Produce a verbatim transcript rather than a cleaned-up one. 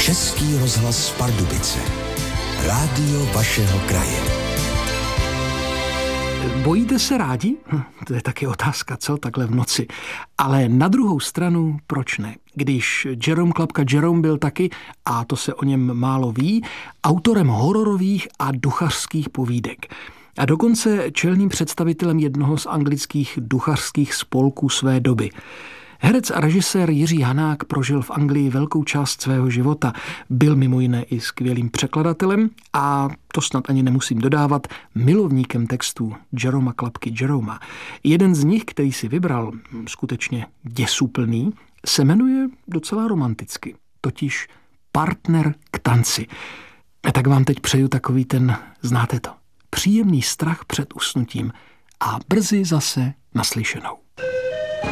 Český rozhlas Pardubice. Rádio vašeho kraje. Bojíte se rádi? Hm, to je taky otázka, co takhle v noci. Ale na druhou stranu, proč ne? Když Jerome Klapka Jerome byl taky, a to se o něm málo ví, autorem hororových a duchařských povídek. A dokonce čelným představitelem jednoho z anglických duchařských spolků své doby. Herec a režisér Jiří Hanák prožil v Anglii velkou část svého života. Byl mimo jiné i skvělým překladatelem a to snad ani nemusím dodávat, milovníkem textů Jeroma Klapky Jeroma. Jeden z nich, který si vybral, skutečně děsuplný, se jmenuje docela romanticky, totiž Partner k tanci. A tak vám teď přeju takový ten, znáte to, příjemný strach před usnutím a brzy zase naslyšenou.